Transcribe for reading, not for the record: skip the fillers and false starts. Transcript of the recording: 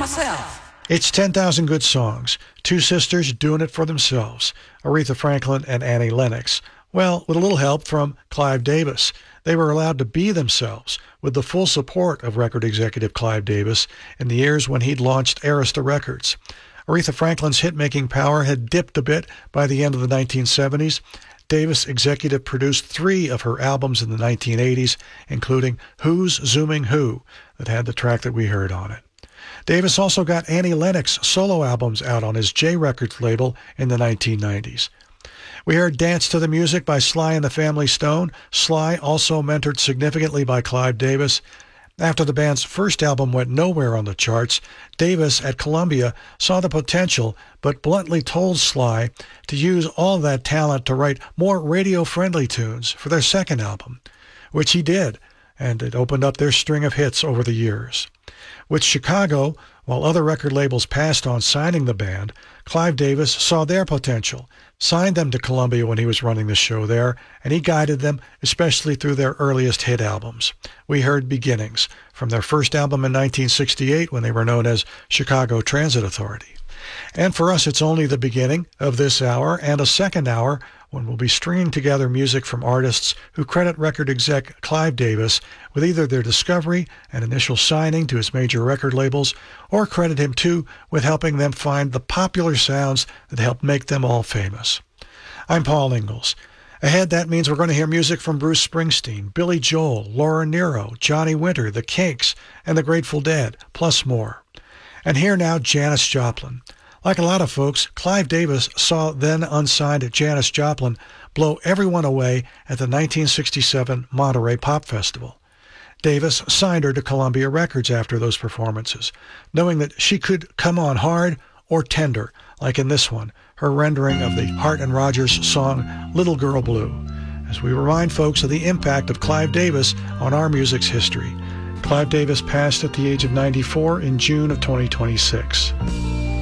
myself. It's 10,000 Good Songs, two sisters doing it for themselves, Aretha Franklin and Annie Lennox. Well, with a little help from Clive Davis. They were allowed to be themselves with the full support of record executive Clive Davis in the years when he'd launched Arista Records. Aretha Franklin's hit-making power had dipped a bit by the end of the 1970s. Davis executive produced 3 of her albums in the 1980s, including Who's Zooming Who, that had the track that we heard on it. Davis also got Annie Lennox solo albums out on his J Records label in the 1990s. We heard Dance to the Music by Sly and the Family Stone. Sly also mentored significantly by Clive Davis. After the band's first album went nowhere on the charts, Davis at Columbia saw the potential, but bluntly told Sly to use all that talent to write more radio-friendly tunes for their second album, which he did, and it opened up their string of hits over the years. With Chicago, while other record labels passed on signing the band, Clive Davis saw their potential, signed them to Columbia when he was running the show there, and he guided them, especially through their earliest hit albums. We heard Beginnings from their first album in 1968 when they were known as Chicago Transit Authority. And for us, it's only the beginning of this hour and a second hour when we'll be stringing together music from artists who credit record exec Clive Davis with either their discovery and initial signing to his major record labels, or credit him too with helping them find the popular sounds that helped make them all famous. I'm Paul Ingalls. Ahead, that means we're going to hear music from Bruce Springsteen, Billy Joel, Laura Nyro, Johnny Winter, The Kinks, and the Grateful Dead, plus more. And here now, Janis Joplin. Like a lot of folks, Clive Davis saw then unsigned Janis Joplin blow everyone away at the 1967 Monterey Pop Festival. Davis signed her to Columbia Records after those performances, knowing that she could come on hard or tender, like in this one, her rendering of the Hart and Rogers song Little Girl Blue, as we remind folks of the impact of Clive Davis on our music's history. Clive Davis passed at the age of 94 in June of 2026.